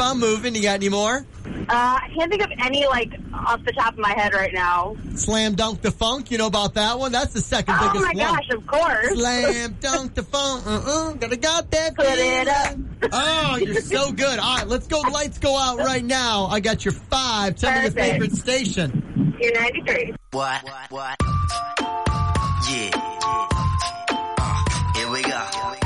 on Moving. You got any more? I can't think of any, off the top of my head right now. Slam Dunk the Funk. You know about that one? That's the second biggest one. Oh, my gosh, of course. Slam Dunk the Funk. Gotta got that. Put it up. Oh, you're so good. All right, let's go. Lights go out right now. I got your 5. Tell me your favorite station. You're 93. What? Yeah. Here we go.